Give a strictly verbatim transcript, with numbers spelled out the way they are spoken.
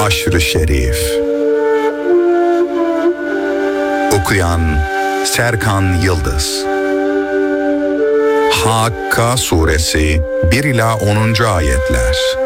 Aşr-ı Şerif. Okuyan Serkan Yıldız. Hakka Suresi bir ila onuncu ayetler.